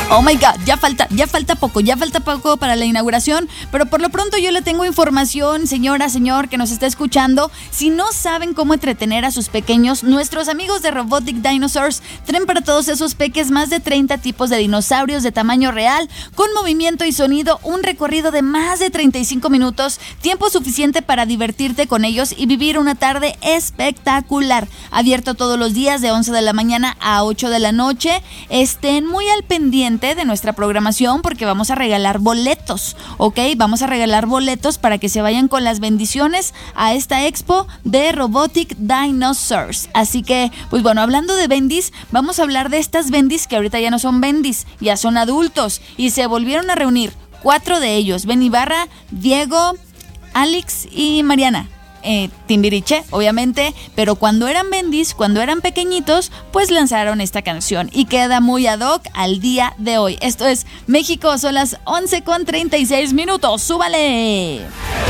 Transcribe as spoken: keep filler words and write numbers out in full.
Oh my God, ya falta, ya falta poco, ya falta poco para la inauguración, pero por lo pronto yo le tengo información, señora, señor, que nos está escuchando. Si no saben cómo entretener a sus pequeños, nuestros amigos de Robotic Dinosaurs traen para todos esos peques más de treinta tipos de dinosaurios de tamaño real, con movimiento y sonido, un recorrido de más de treinta y cinco minutos, tiempo suficiente para divertirte con ellos y vivir una tarde espectacular. Abierto todos los días de once de la mañana a ocho de la noche. Estén muy al pendiente de nuestra programación porque vamos a regalar boletos, ¿ok? Vamos a regalar boletos para que se vayan con las bendiciones a esta expo de Robotic Dinosaurs. Así que, pues bueno, hablando de bendis, vamos a hablar de estas bendis que ahorita ya no son bendis, ya son adultos y se volvieron a reunir. Cuatro de ellos, Ben Ibarra, Diego, Alex y Mariana. Eh, Timbiriche, obviamente, pero cuando eran bendis, cuando eran pequeñitos, pues lanzaron esta canción y queda muy ad hoc al día de hoy. Esto es México, son las once con treinta y seis minutos, ¡súbale!